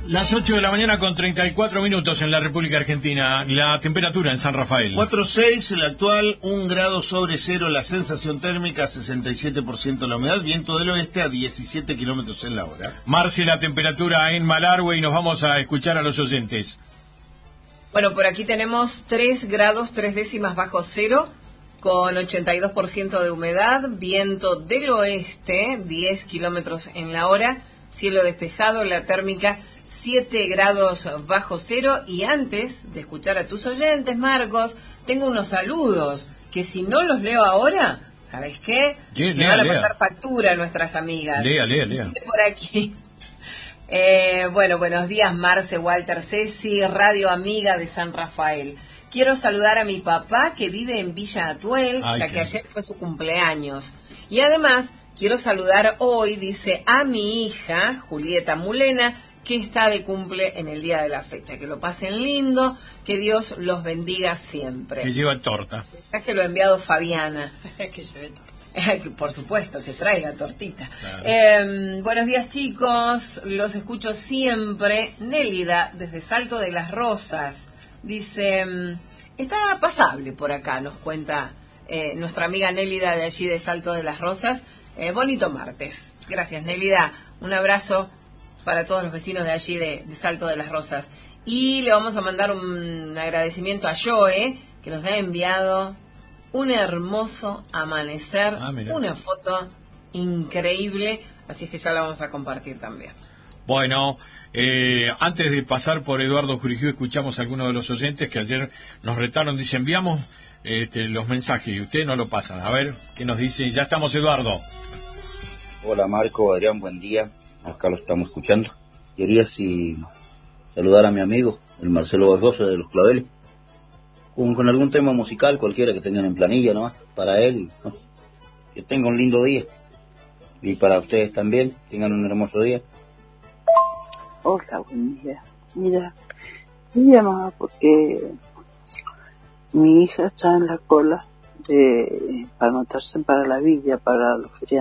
Las 8 de la mañana con 34 minutos en la República Argentina. La temperatura en San Rafael. 4,6 el actual, 1 grado sobre cero, la sensación térmica, 67% la humedad, viento del oeste a 17 kilómetros en la hora. Marce, la temperatura en Malargüe y nos vamos a escuchar a los oyentes. Bueno, por aquí tenemos 3 grados 3 décimas bajo cero, con 82% de humedad, viento del oeste, 10 kilómetros en la hora, cielo despejado, la térmica 7 grados bajo cero. Y antes de escuchar a tus oyentes, Marcos, tengo unos saludos que si no los leo ahora, ¿sabes qué? Me van a pasar factura a nuestras amigas. Lea. Dice por aquí. Bueno, buenos días, Marce, Walter, Ceci, radio amiga de San Rafael. Quiero saludar a mi papá que vive en Villa Atuel, ya que ayer fue su cumpleaños. Y además, quiero saludar hoy, dice, a mi hija, Julieta Mulena, que está de cumple en el día de la fecha. Que lo pasen lindo, que Dios los bendiga siempre. Que lleva torta. Que lo ha enviado Fabiana. Que lleve torta. Por supuesto, que traiga tortita. Claro. Buenos días, chicos. Los escucho siempre. Nélida, desde Salto de las Rosas. Dice, está pasable por acá, nos cuenta nuestra amiga Nélida de allí de Salto de las Rosas. Bonito martes. Gracias, Nélida. Un abrazo para todos los vecinos de allí de Salto de las Rosas. Y le vamos a mandar un agradecimiento a Joe, que nos ha enviado un hermoso amanecer, una foto increíble, así es que ya la vamos a compartir también. Bueno, antes de pasar por Eduardo Jurigiu, escuchamos a algunos de los oyentes que ayer nos retaron, dice, enviamos los mensajes y ustedes no lo pasan. A ver, ¿qué nos dice? Ya estamos, Eduardo. Hola, Marco, Adrián, buen día. Acá lo estamos escuchando. Quería saludar a mi amigo, el Marcelo Barbosa de Los Claveles, con algún tema musical, cualquiera que tengan en planilla, ¿no? Para él, ¿no? Que tenga un lindo día. Y para ustedes también, tengan un hermoso día. Hola, buen día. Mira, me llamaba porque mi hija está en la cola para anotarse para la villa, para los feriados.